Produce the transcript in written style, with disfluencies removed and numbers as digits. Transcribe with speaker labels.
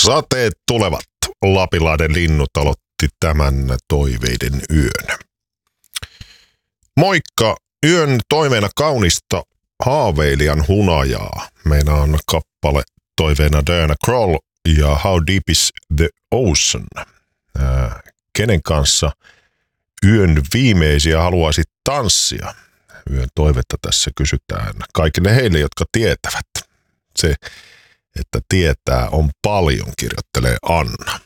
Speaker 1: Sateet tulevat. Lapinlahden linnut aloitti tämän toiveiden yön. Moikka! Yön toiveena kaunista haaveilijan hunajaa. Meillä on kappale toiveena Diana Krall ja How Deep is the Ocean. Kenen kanssa yön viimeisiä haluaisit tanssia? Yön toivetta tässä kysytään kaikille heille, jotka tietävät. Se, että tietää on paljon, kirjoittelee Anna.